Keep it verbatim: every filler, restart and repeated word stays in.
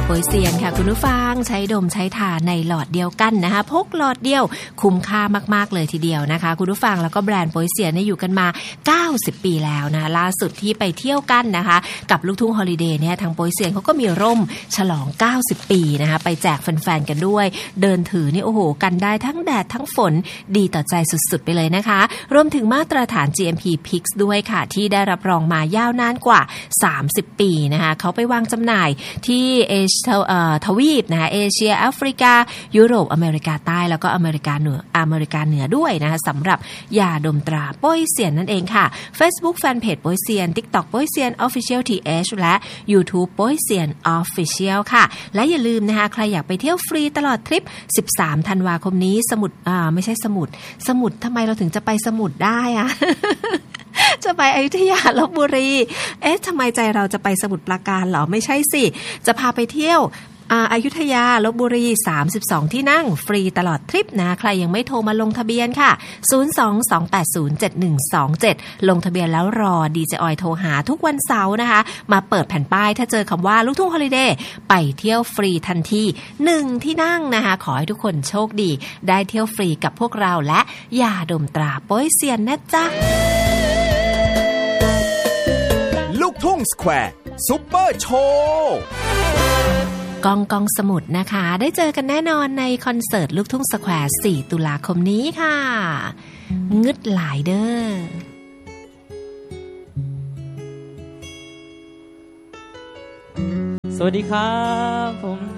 โปยเซียนค่ะคุณผู้ฟังใช้ดมใช้ทาในหลอดเดียวกันนะคะพกหลอดเดียวคุ้มค่ามากๆเลยทีเดียวนะคะคุณผู้ฟังแล้วก็แบรนด์โปยเซียนเนี่ยอยู่กันมาเก้าสิบปีแล้วนะล่าสุดที่ไปเที่ยวกันนะคะกับลูกทุ่งฮอลิเดย์เนี่ยทางโปยเซียนเขาก็มีร่มฉลองเก้าสิบปีนะคะไปแจกแฟนๆกันด้วยเดินถือนี่โอ้โหกันได้ทั้งแดดทั้งฝนดีต่อใจสุดๆไปเลยนะคะรวมถึงมาตรฐาน จี เอ็ม พี พี ไอ เอ็กซ์ ด้วยค่ะที่ได้รับรองมายาวนานกว่าสามสิบปีนะคะเขาไปวางจำหน่ายที่เอเชียเอ่อทวีปนะคะเอเชียแอฟริกายุโรปอเมริกาใต้แล้วก็อเมริกาเหนืออเมริกาเหนือด้วยนะคะสำหรับยาดมตราโป้ยเซียนนั่นเองค่ะ Facebook Fanpage โป้ยเซียน TikTok โป้ยเซียน Official ที เอช และ YouTube โป้ยเซียน Official ค่ะและอย่าลืมนะคะใครอยากไปเที่ยวฟรีตลอดทริปสิบสามธันวาคมนี้สมุดอ่าไม่ใช่สมุดสมุดทำไมเราถึงจะไปสมุดได้อะ จะไปอยุธยาลพบุรีเอ๊ะทำไมใจเราจะไปสมุทรปราการเหรอไม่ใช่สิจะพาไปเที่ยวอ่าอยุธยาลพบุรีสามสิบสองที่นั่งฟรีตลอดทริปนะใครยังไม่โทรมาลงทะเบียนค่ะศูนย์ สอง สอง แปด ศูนย์ เจ็ด หนึ่ง สอง เจ็ดลงทะเบียนแล้วรอดีเจออยโทรหาทุกวันเสาร์นะคะมาเปิดแผ่นป้ายถ้าเจอคำว่าลูกทุ่งฮอลิเดย์ไปเที่ยวฟรีทันทีหนึ่งที่นั่งนะคะขอให้ทุกคนโชคดีได้เที่ยวฟรีกับพวกเราและยาดมตราโป้ยเซียนนะจ๊ะลูกทุ่งสแควร์ซุปเปอร์โชว์กองกองสมุทรนะคะได้เจอกันแน่นอนในคอนเสิร์ตลูกทุ่งสแควร์สี่ตุลาคมนี้ค่ะงึดหลายเด้อสวัสดีครับผม